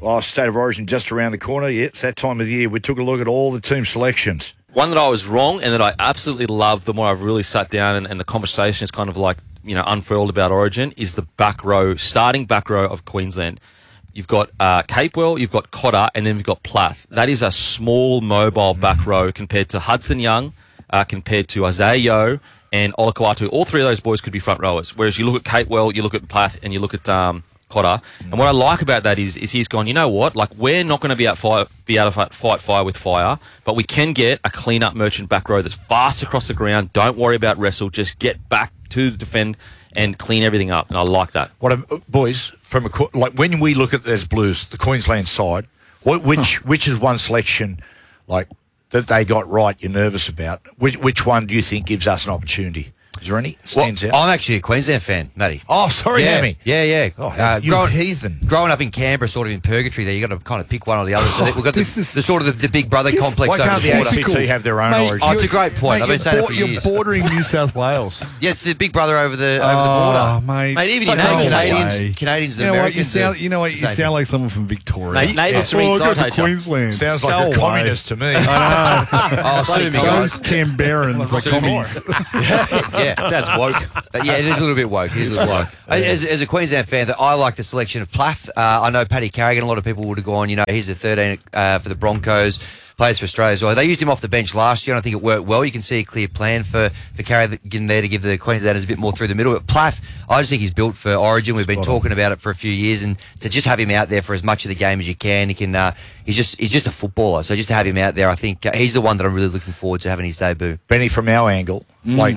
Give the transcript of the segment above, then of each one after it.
Oh, State of Origin just around the corner. Yeah, it's that time of the year. We took a look at all the team selections. One that I was wrong and that I absolutely love, the more I've really sat down and the conversation is kind of like, unfurled about Origin, is the starting back row of Queensland. You've got Capewell, you've got Cotter, and then you've got Plath. That is a small, mobile back row compared to Hudson Young, compared to Isaiah Yeo and Olakau'atu. All three of those boys could be front rowers. Whereas you look at Capewell, you look at Plath, and you look at Cotter. And what I like about that is he's gone, you know what? Like, we're not going to be able to fight fire with fire, but we can get a clean-up merchant back row that's fast across the ground. Don't worry about wrestle. Just get back to the defend and clean everything up. And I like that. Boys, when we look at those Blues, the Queensland side, which is one selection that they got right you're nervous about? Which one do you think gives us an opportunity? Is there any stands out? I'm actually a Queensland fan, Matty. Oh, sorry, Hammy. Yeah. Oh, you're heathen. Growing up in Canberra, sort of in purgatory there, you got to kind of pick one or the other. So we've got the sort of the big brother complex why over can't the the border. ACT have their own origin? Oh, it's a great point. I've been saying it for years. You're bordering New South Wales. Yeah, it's the big brother over the border. Mate, even Canadians and Americans. You know what? You sound like someone from Victoria. Neighbours from inside Queensland. Sounds like a communist to me. I know. Those Canberrans are commies. Yeah, sounds woke. Yeah, it is a little bit woke. As a Queensland fan, I like the selection of Plath. I know Paddy Carrigan, a lot of people would have gone, he's a 13 for the Broncos, plays for Australia as well. They used him off the bench last year, and I think it worked well. You can see a clear plan for Carrigan there to give the Queenslanders a bit more through the middle. But Plath, I just think he's built for Origin. We've been talking about it for a few years, and to just have him out there for as much of the game as you can, he's just a footballer. So just to have him out there, I think he's the one that I'm really looking forward to having his debut. Benny, from our angle,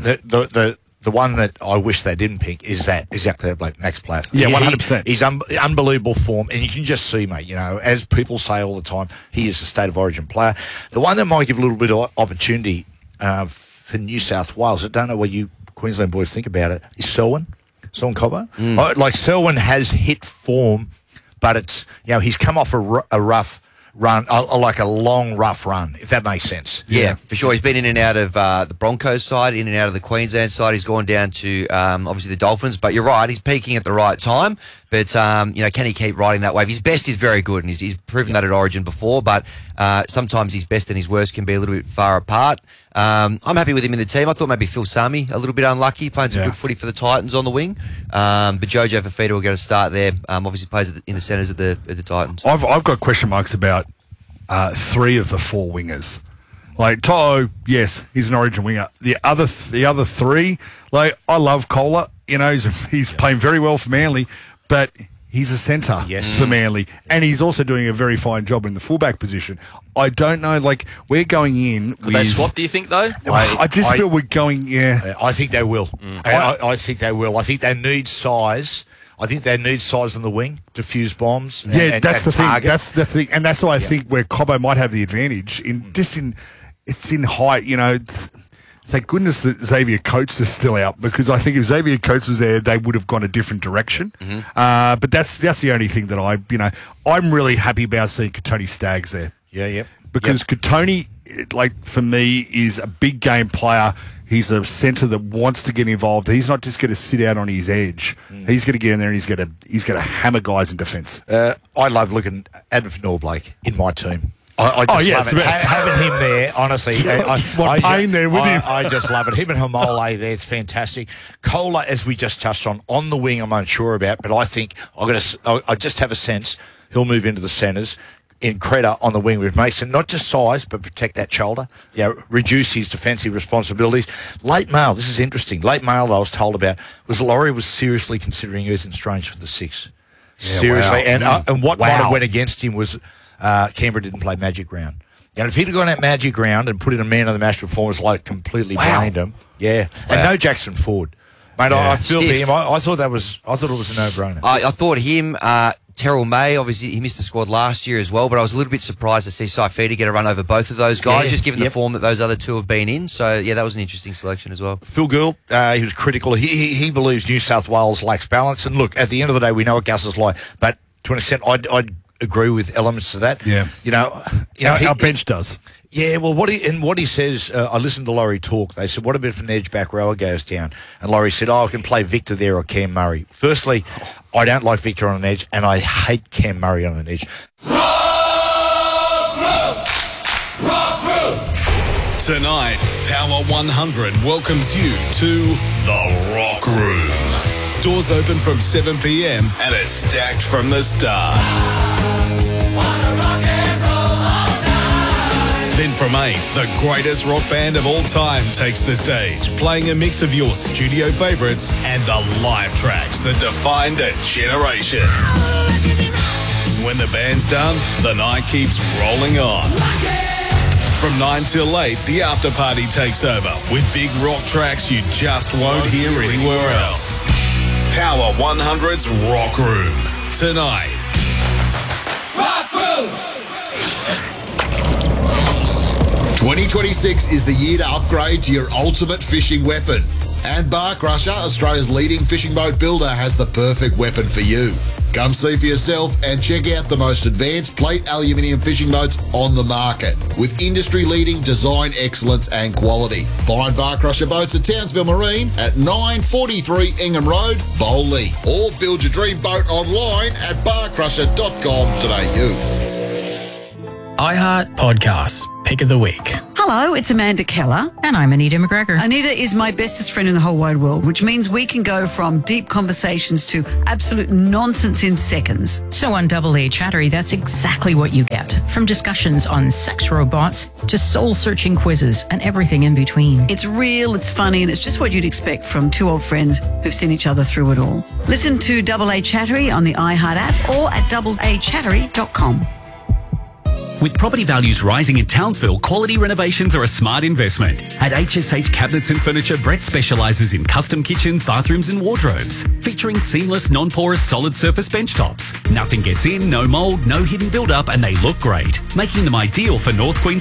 the one that I wish they didn't pick is exactly that, Max Plath. Yeah, 100%. He's unbelievable form, and you can just see, mate, as people say all the time, he is a State of Origin player. The one that might give a little bit of opportunity for New South Wales, I don't know what you Queensland boys think about it, is Selwyn Cobbo. Selwyn has hit form, but it's, he's come off a rough run, like a long, rough run, if that makes sense. Yeah, for sure. He's been in and out of the Broncos side, in and out of the Queensland side. He's gone down to, obviously, the Dolphins. But you're right, he's peaking at the right time. But, can he keep riding that wave? His best is very good, and he's proven that at Origin before. But sometimes his best and his worst can be a little bit far apart. I'm happy with him in the team. I thought maybe Phil Sami, a little bit unlucky, playing some good footy for the Titans on the wing. But Jojo Fafita will get a start there. Obviously plays in the centres at the Titans. I've got question marks about 3 of the 4 wingers. Like To'o, yes, he's an Origin winger. The other 3, I love Kohler. He's playing very well for Manly, but he's a centre for Manly, and he's also doing a very fine job in the fullback position. I don't know, we're going in. Could they swap, do you think, though? I just feel we're going, I think they will. I think they will. I think they need size. I think they need size on the wing to fuse bombs. That's the target. thing. That's the thing, and that's why I think where Cobbo might have the advantage it's in height. Thank goodness that Xavier Coates is still out, because I think if Xavier Coates was there, they would have gone a different direction. But that's the only thing that I'm really happy about seeing Katoni Staggs there. Yeah. Because Katoni, for me, is a big game player. He's a centre that wants to get involved. He's not just going to sit out on his edge. He's going to get in there and he's going to hammer guys in defence. I love looking at Adam Fanor-Blake in my team. I just love it. Having him there, honestly. Pain there with him. I just love it. Him and Hamole there, it's fantastic. Kohler, as we just touched on the wing, I'm unsure about, but I think I just have a sense he'll move into the centres. In Creda on the wing, which makes him not just size, but protect that shoulder, reduce his defensive responsibilities. Late mail, this is interesting. Late mail that I was told about was Laurie was seriously considering Ethan Strange for the 6. Seriously. Wow. And what might have went against him was Canberra didn't play Magic Round. And if he'd have gone out Magic Round and put in a man of the match performance, completely brained him. Yeah. Wow. And no Jackson Ford. Mate, I feel to him. I thought it was a no-brainer. I thought him. Terrell May, obviously, he missed the squad last year as well, but I was a little bit surprised to see Saifiti get a run over both of those guys, just given the form that those other 2 have been in. So, that was an interesting selection as well. Phil Gould, he was critical. He believes New South Wales lacks balance. And look, at the end of the day, we know what Gus is like. But to an extent, I'd agree with elements of that. Yeah. Our bench does. Yeah, well, what he says, I listened to Laurie talk. They said, what about if an edge back rower goes down? And Laurie said, I can play Victor there or Cam Murray. Firstly, I don't like Victor on an edge, and I hate Cam Murray on an edge. Tonight, Power 100 welcomes you to The Rock Room. Doors open from 7 p.m. and it's stacked from the start. Then from 8, the greatest rock band of all time takes the stage, playing a mix of your studio favourites and the live tracks that defined a generation. When the band's done, the night keeps rolling on. From 9 till 8, the after party takes over with big rock tracks you just won't hear anywhere else. Power 100's Rock Room. Tonight. Rock Room! 2026 is the year to upgrade to your ultimate fishing weapon. And Bar Crusher, Australia's leading fishing boat builder, has the perfect weapon for you. Come see for yourself and check out the most advanced plate aluminium fishing boats on the market with industry-leading design excellence and quality. Find Bar Crusher boats at Townsville Marine at 943 Ingham Road, Bowley, or build your dream boat online at barcrusher.com.au. iHeart Podcasts, Pick of the Week. Hello, it's Amanda Keller. And I'm Anita McGregor. Anita is my bestest friend in the whole wide world, which means we can go from deep conversations to absolute nonsense in seconds. So on Double A Chattery, that's exactly what you get. From discussions on sex robots to soul-searching quizzes and everything in between. It's real, it's funny, and it's just what you'd expect from two old friends who've seen each other through it all. Listen to Double A Chattery on the iHeart app or at doubleachattery.com. With property values rising in Townsville, quality renovations are a smart investment. At HSH Cabinets and Furniture, Brett specialises in custom kitchens, bathrooms and wardrobes, featuring seamless, non-porous, solid surface bench tops. Nothing gets in, no mould, no hidden build-up, and they look great, making them ideal for North Queensland